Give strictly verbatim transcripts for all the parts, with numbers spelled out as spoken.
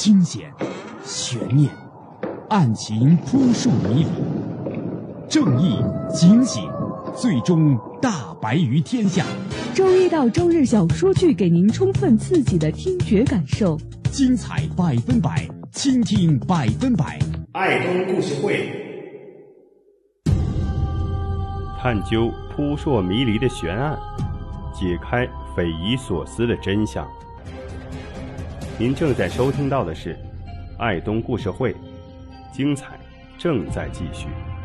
惊险、悬念、案情扑朔迷离，正义、警醒，最终大白于天下。 周一到周日小说剧给您充分刺激的听觉感受， 精彩百分百，倾听百分百。 爱东故事会， 探究扑朔迷离的悬案，解开匪夷所思的真相。您正在收听到的是爱东故事会，精彩正在继续。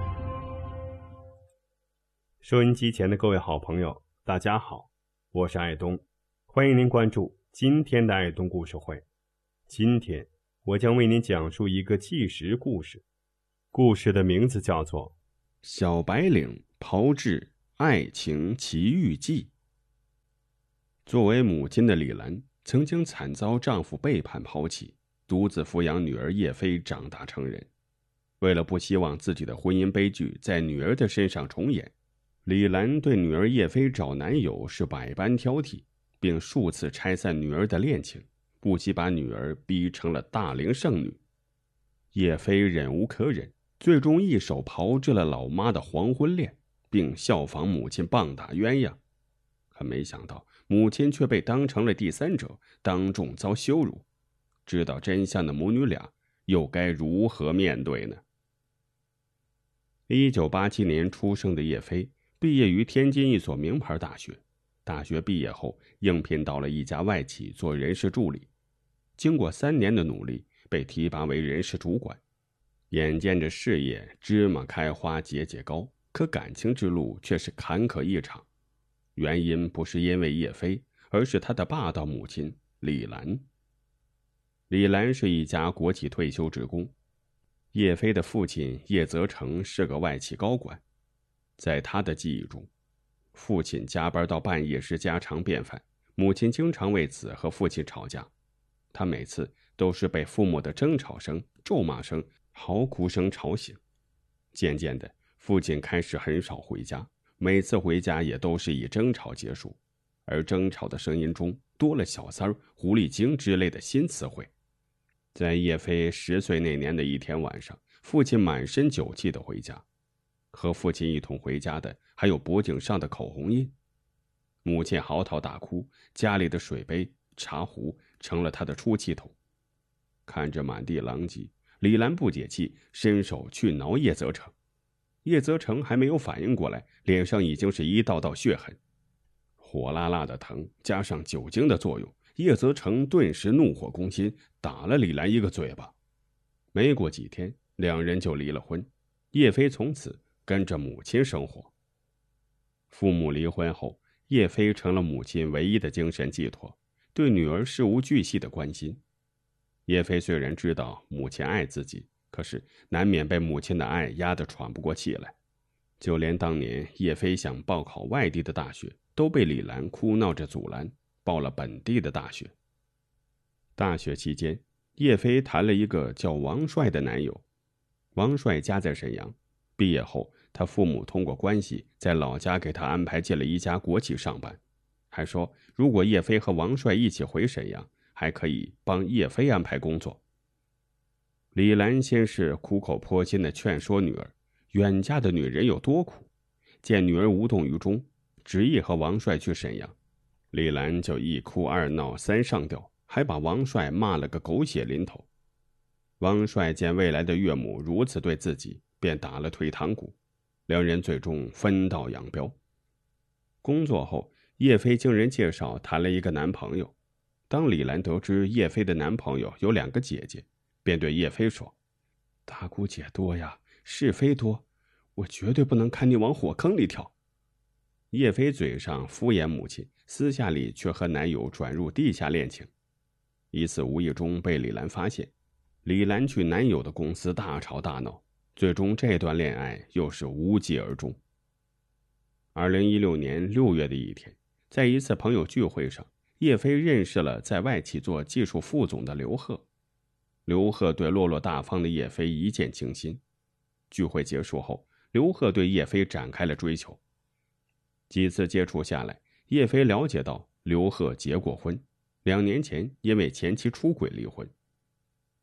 收音机前的各位好朋友，大家好，我是爱东，欢迎您关注今天的爱东故事会。今天我将为您讲述一个纪实故事，故事的名字叫做《 小白领炮制爱情奇遇记》。作为母亲的李兰曾经惨遭丈夫背叛抛弃，独自抚养女儿叶飞长大成人。为了不希望自己的婚姻悲剧在女儿的身上重演，李兰对女儿叶飞找男友是百般挑剔，并数次拆散女儿的恋情，不惜把女儿逼成了大龄剩女。叶飞忍无可忍，最终一手炮制了老妈的黄昏恋，并效仿母亲棒打鸳鸯。可没想到母亲却被当成了第三者，当众遭羞辱。知道真相的母女俩又该如何面对呢？一九八七年出生的叶飞毕业于天津一所名牌大学，大学毕业后应聘到了一家外企做人事助理，经过三年的努力被提拔为人事主管。眼见着事业芝麻开花节节高，可感情之路却是坎坷一场。原因不是因为叶飞，而是他的霸道母亲李兰。李兰是一家国企退休职工，叶飞的父亲叶泽成是个外企高管。在他的记忆中，父亲加班到半夜是家常便饭，母亲经常为此和父亲吵架。他每次都是被父母的争吵声、咒骂声、嚎哭声吵醒。渐渐的，父亲开始很少回家，每次回家也都是以争吵结束，而争吵的声音中多了小三儿、狐狸精之类的新词汇。在叶飞十岁那年的一天晚上，父亲满身酒气的回家，和父亲一同回家的还有脖颈上的口红印。母亲嚎啕大哭，家里的水杯、茶壶成了她的出气筒。看着满地狼藉，李兰不解气，伸手去挠叶泽成。叶泽成还没有反应过来，脸上已经是一道道血痕。火辣辣的疼加上酒精的作用，叶泽成顿时怒火攻心，打了李兰一个嘴巴。没过几天，两人就离了婚，叶飞从此跟着母亲生活。父母离婚后，叶飞成了母亲唯一的精神寄托，对女儿事无巨细的关心。叶飞虽然知道母亲爱自己，可是难免被母亲的爱压得喘不过气来。就连当年叶飞想报考外地的大学，都被李兰哭闹着阻拦，报了本地的大学。大学期间，叶飞谈了一个叫王帅的男友。王帅家在沈阳，毕业后他父母通过关系在老家给他安排进了一家国企上班，还说如果叶飞和王帅一起回沈阳，还可以帮叶飞安排工作。李兰先是苦口婆心地劝说女儿，远嫁的女人有多苦，见女儿无动于衷，执意和王帅去沈阳，李兰就一哭二闹三上吊，还把王帅骂了个狗血淋头。王帅见未来的岳母如此对自己，便打了退堂鼓，两人最终分道扬镳。工作后，叶飞经人介绍谈了一个男朋友。当李兰得知叶飞的男朋友有两个姐姐，便对叶飞说：大姑姐多呀，是非多，我绝对不能看你往火坑里跳。叶飞嘴上敷衍母亲，私下里却和男友转入地下恋情。一次无意中被李兰发现，李兰去男友的公司大吵大闹，最终这段恋爱又是无疾而终。二零一六年六月的一天，在一次朋友聚会上，叶飞认识了在外企做技术副总的刘贺。刘贺对落落大方的叶飞一见倾心。聚会结束后，刘贺对叶飞展开了追求。几次接触下来，叶飞了解到刘贺结过婚，两年前因为前妻出轨离婚。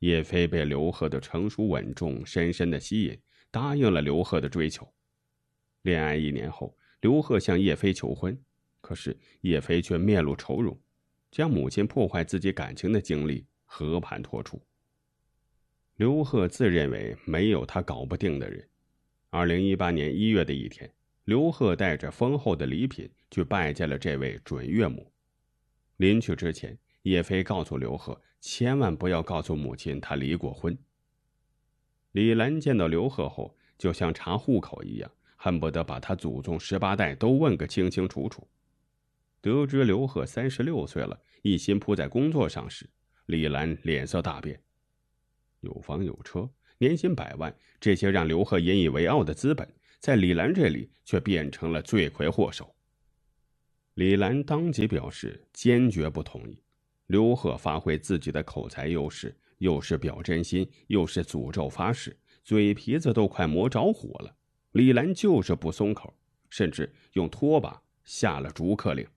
叶飞被刘贺的成熟稳重深深的吸引，答应了刘贺的追求。恋爱一年后，刘贺向叶飞求婚，可是叶飞却面露愁容，将母亲破坏自己感情的经历和盘托出。刘贺自认为没有他搞不定的人。二零一八年一月的一天，刘贺带着丰厚的礼品去拜见了这位准岳母。临去之前，叶飞告诉刘贺千万不要告诉母亲他离过婚。李兰见到刘贺后，就像查户口一样，恨不得把他祖宗十八代都问个清清楚楚。得知刘贺三十六岁了，一心扑在工作上时，李兰脸色大变。有房有车，年薪百万，这些让刘贺引以为傲的资本，在李兰这里却变成了罪魁祸首。李兰当即表示坚决不同意。刘贺发挥自己的口才优势，又是表真心，又是诅咒发誓，嘴皮子都快磨着火了。李兰就是不松口，甚至用拖把下了逐客令。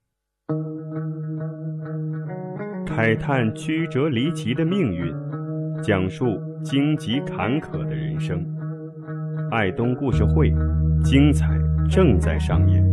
慨叹曲折离奇的命运，讲述荆棘坎坷的人生。爱东故事会，精彩正在上演。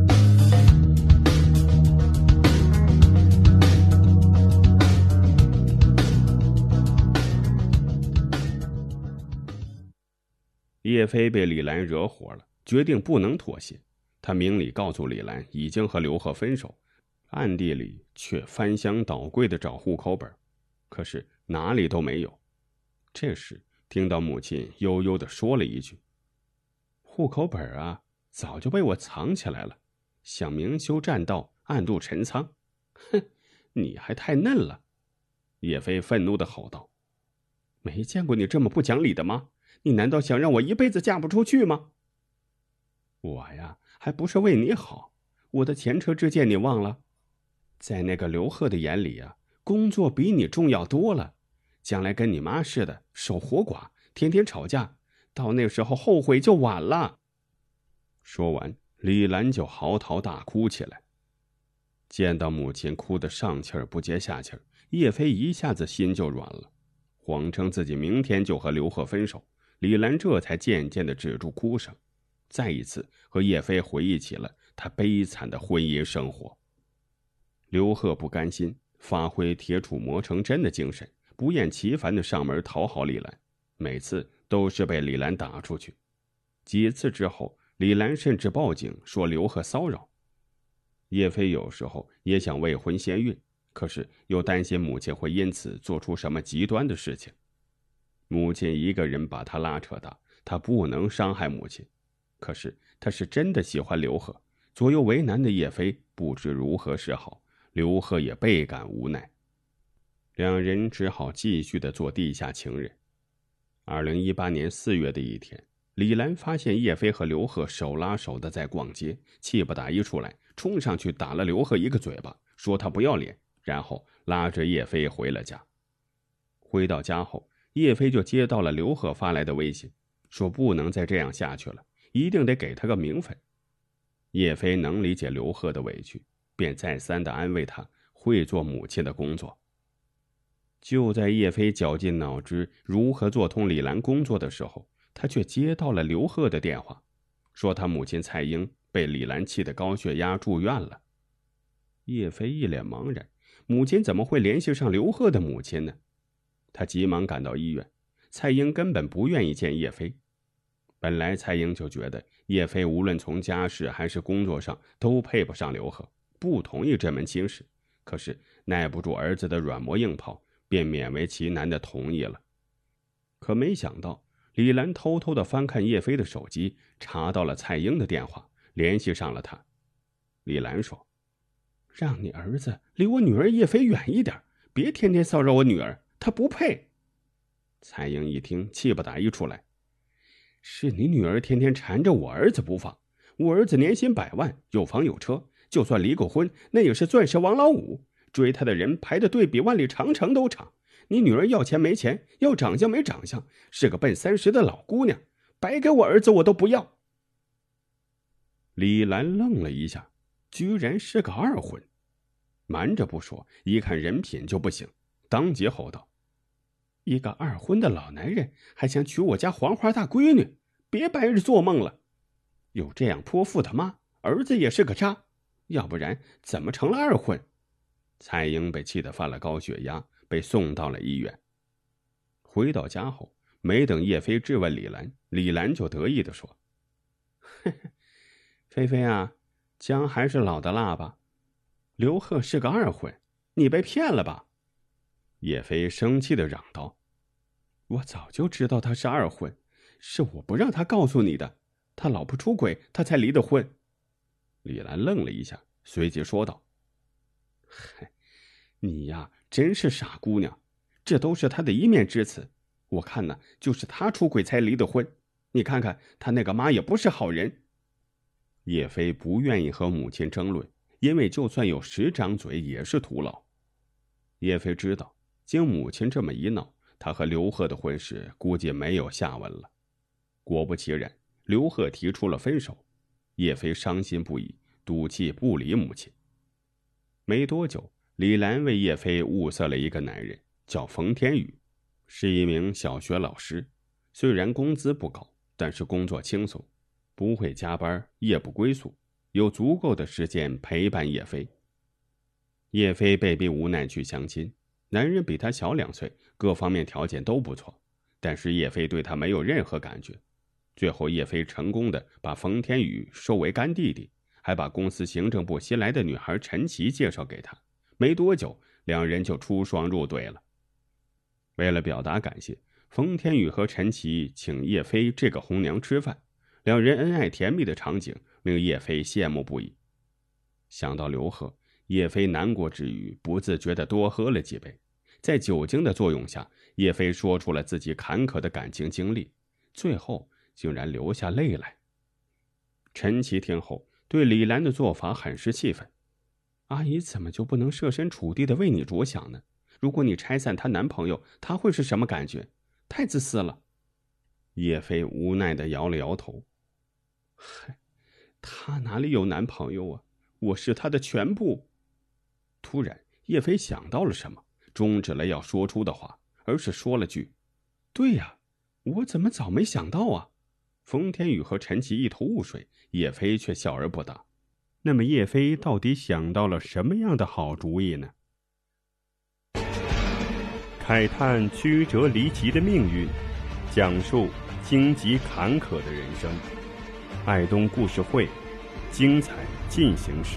叶飞被李兰惹火了，决定不能妥协。他明里告诉李兰已经和刘贺分手，暗地里却翻箱倒柜的找户口本，可是哪里都没有。这时听到母亲悠悠地说了一句：“户口本啊，早就被我藏起来了，想明修栈道，暗度陈仓。”哼，你还太嫩了！叶飞愤怒地吼道：“没见过你这么不讲理的吗？你难道想让我一辈子嫁不出去吗？”“我呀，还不是为你好，我的前车之鉴你忘了？在那个刘贺的眼里啊，工作比你重要多了，将来跟你妈似的守活寡，天天吵架，到那时候后悔就晚了。”说完，李兰就嚎啕大哭起来。见到母亲哭得上气儿不接下气儿，叶飞一下子心就软了，谎称自己明天就和刘贺分手。李兰这才渐渐地止住哭声，再一次和叶飞回忆起了他悲惨的婚姻生活。刘贺不甘心，发挥铁杵磨成针的精神，不厌其烦地上门讨好李兰，每次都是被李兰打出去。几次之后，李兰甚至报警说刘贺骚扰。叶飞有时候也想未婚先孕，可是又担心母亲会因此做出什么极端的事情。母亲一个人把他拉扯大，他不能伤害母亲。可是他是真的喜欢刘贺，左右为难的叶飞不知如何是好，刘贺也倍感无奈。两人只好继续的做地下情人。二零一八年四月的一天，李兰发现叶飞和刘贺手拉手的在逛街，气不打一处来，冲上去打了刘贺一个嘴巴，说他不要脸，然后拉着叶飞回了家。回到家后，叶飞就接到了刘贺发来的微信，说不能再这样下去了，一定得给他个名分。叶飞能理解刘贺的委屈，便再三的安慰他会做母亲的工作。就在叶飞绞尽脑汁如何做通李兰工作的时候，他却接到了刘贺的电话，说他母亲蔡英被李兰气得高血压住院了。叶飞一脸茫然，母亲怎么会联系上刘贺的母亲呢？他急忙赶到医院，蔡英根本不愿意见叶飞。本来蔡英就觉得叶飞无论从家世还是工作上都配不上刘贺，不同意这门亲事，可是耐不住儿子的软磨硬泡，便勉为其难地同意了。可没想到李兰偷偷地翻看叶飞的手机，查到了蔡英的电话，联系上了他。李兰说：“让你儿子离我女儿叶飞远一点，别天天骚扰我女儿，她不配。”蔡英一听，气不打一处来：“是你女儿天天缠着我儿子不放，我儿子年薪百万，有房有车，就算离过婚，那也是钻石王老五，追他的人排的队比万里长城都长。你女儿要钱没钱，要长相没长相，是个奔三十的老姑娘，白给我儿子我都不要。”李兰愣了一下，居然是个二婚。瞒着不说，一看人品就不行，当即吼道：“ 一个二婚的老男人还想娶我家黄花大闺女，别白日做梦了。有这样泼妇的妈，儿子也是个渣，要不然怎么成了二婚？蔡英被气得犯了高血压，被送到了医院。回到家后，没等叶飞质问李兰，李兰就得意地说：“嘿嘿，菲菲啊，姜还是老的辣吧？刘贺是个二婚，你被骗了吧？”叶飞生气地嚷道：“我早就知道他是二婚，是我不让他告诉你的，他老婆出轨，他才离的婚。”李兰愣了一下，随即说道：“嗨，你呀，真是傻姑娘，这都是他的一面之词。我看呢，就是他出轨才离的婚。你看看他那个妈也不是好人。”叶飞不愿意和母亲争论，因为就算有十张嘴也是徒劳。叶飞知道，经母亲这么一闹，他和刘贺的婚事估计没有下文了。果不其然，刘贺提出了分手。叶飞伤心不已，赌气不理母亲。没多久，李兰为叶飞物色了一个男人，叫冯天宇，是一名小学老师。虽然工资不高，但是工作轻松，不会加班，夜不归宿，有足够的时间陪伴叶飞。叶飞被逼无奈去相亲，男人比他小两岁，各方面条件都不错，但是叶飞对他没有任何感觉。最后叶飞成功的把冯天宇收为干弟弟，还把公司行政部新来的女孩陈琦介绍给他。没多久，两人就出双入对了。为了表达感谢，冯天宇和陈琦请叶飞这个红娘吃饭，两人恩爱甜蜜的场景令叶飞羡慕不已。想到刘贺，叶飞难过之余不自觉地多喝了几杯。在酒精的作用下，叶飞说出了自己坎坷的感情经历，最后竟然流下泪来。陈琦听后对李兰的做法很是气愤：“阿姨怎么就不能设身处地的为你着想呢？如果你拆散她男朋友，她会是什么感觉？太自私了。”叶飞无奈地摇了摇头：“嗨，她哪里有男朋友啊？我是她的全部。”突然叶飞想到了什么，终止了要说出的话，而是说了句：“对呀，我怎么早没想到啊？”冯天宇和陈琦一头雾水，叶飞却笑而不答。那么叶飞到底想到了什么样的好主意呢？ 慨叹曲折离奇的命运，讲述荆棘坎坷的人生。爱东故事会，精彩进行时。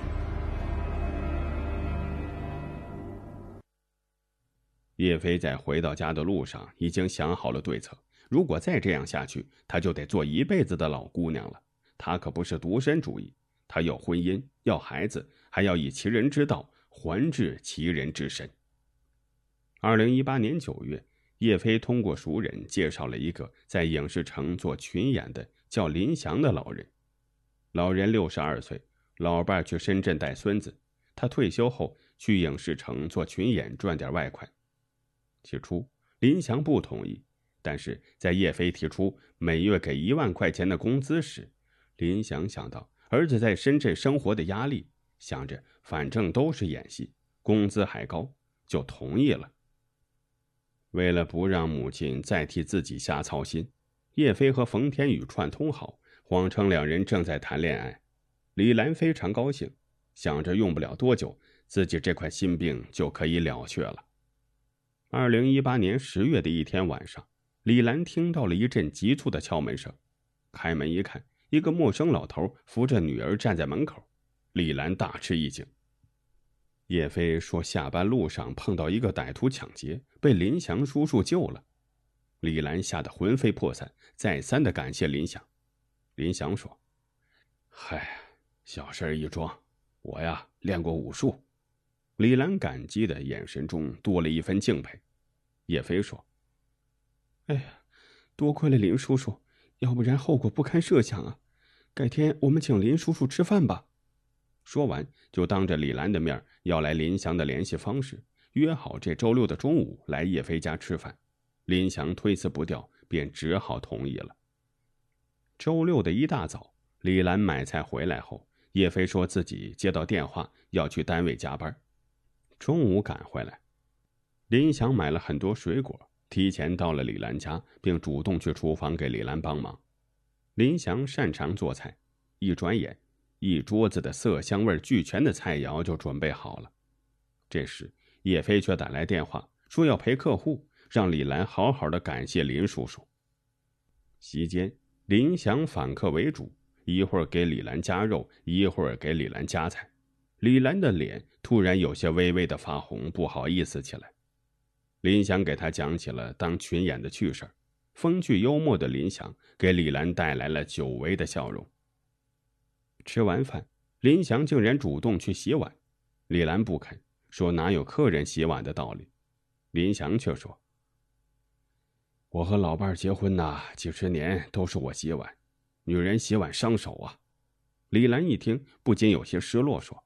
叶飞在回到家的路上已经想好了对策，如果再这样下去，她就得做一辈子的老姑娘了。她可不是独身主义，她要婚姻，要孩子，还要以其人之道还治其人之身。二零一八年九月，叶飞通过熟人介绍了一个在影视城做群演的叫林祥的老人。老人六十二岁，老伴去深圳带孙子，他退休后去影视城做群演赚点外快。起初林祥不同意，但是在叶飞提出每月给一万块钱的工资时，林祥想到儿子在深圳生活的压力，想着反正都是演戏，工资还高，就同意了。为了不让母亲再替自己瞎操心，叶飞和冯天宇串通好，谎称两人正在谈恋爱。李兰非常高兴，想着用不了多久，自己这块心病就可以了却了。二零一八年十月的一天晚上，李兰听到了一阵急促的敲门声，开门一看，一个陌生老头扶着女儿站在门口。李兰大吃一惊。叶飞说下班路上碰到一个歹徒抢劫，被林祥叔叔救了。李兰吓得魂飞魄散，再三的感谢林祥。林祥说：“嗨，小事一桩，我呀练过武术。”李兰感激的眼神中多了一分敬佩。叶飞说：“哎呀，多亏了林叔叔，要不然后果不堪设想啊！改天我们请林叔叔吃饭吧。”说完就当着李兰的面要来林祥的联系方式，约好这周六的中午来叶飞家吃饭。林祥推辞不掉，便只好同意了。周六的一大早，李兰买菜回来后，叶飞说自己接到电话要去单位加班。中午赶回来，林祥买了很多水果， 提前到了李兰家，并主动去厨房给李兰帮忙。林祥擅长做菜，一转眼，一桌子的色香味俱全的菜肴就准备好了。这时，叶飞却打来电话，说要陪客户，让李兰好好的感谢林叔叔。席间，林祥反客为主，一会儿给李兰夹肉，一会儿给李兰夹菜。李兰的脸突然有些微微的发红，不好意思起来。林祥给他讲起了当群演的趣事，风趣幽默的林祥给李兰带来了久违的笑容。吃完饭，林祥竟然主动去洗碗，李兰不肯，说哪有客人洗碗的道理。林祥却说：“我和老伴结婚呐，几十年都是我洗碗，女人洗碗伤手啊。”李兰一听，不禁有些失落，说：“